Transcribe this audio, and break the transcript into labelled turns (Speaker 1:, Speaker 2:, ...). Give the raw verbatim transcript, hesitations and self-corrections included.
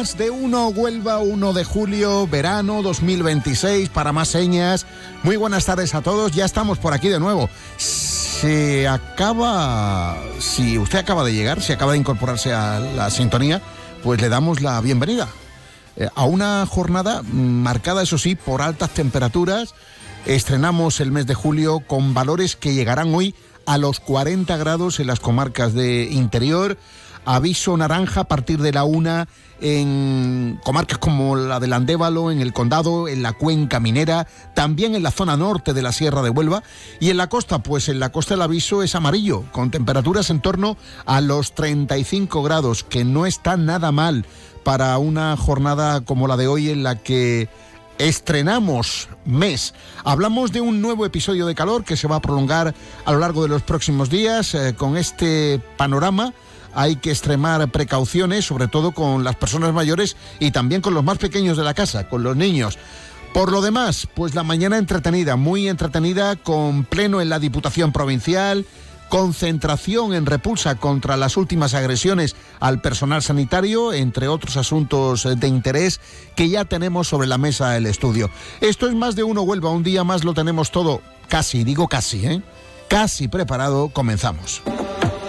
Speaker 1: Más de uno Huelva, uno de julio, verano dos mil veintiséis, para más señas. Muy buenas tardes a todos, ya estamos por aquí de nuevo. Se acaba, si usted acaba de llegar, si acaba de incorporarse a la sintonía, pues le damos la bienvenida eh, a una jornada marcada, eso sí, por altas temperaturas. Estrenamos el mes de julio con valores que llegarán hoy a los cuarenta grados en las comarcas de interior. Aviso naranja a partir de la una en comarcas como la del Andévalo, en el Condado, en la Cuenca Minera, también en la zona norte de la Sierra de Huelva. Y en la costa, pues en la costa el aviso es amarillo, con temperaturas en torno a los treinta y cinco grados, que no está nada mal para una jornada como la de hoy en la que estrenamos mes. Hablamos de un nuevo episodio de calor que se va a prolongar a lo largo de los próximos días. Eh, con este panorama hay que extremar precauciones, sobre todo con las personas mayores y también con los más pequeños de la casa, con los niños. Por lo demás, pues la mañana entretenida, muy entretenida, con pleno en la Diputación Provincial, concentración en repulsa contra las últimas agresiones al personal sanitario, entre otros asuntos de interés que ya tenemos sobre la mesa del estudio. Esto es Más de Uno Huelva, un día más lo tenemos todo casi, digo casi, ¿eh? Casi preparado, comenzamos.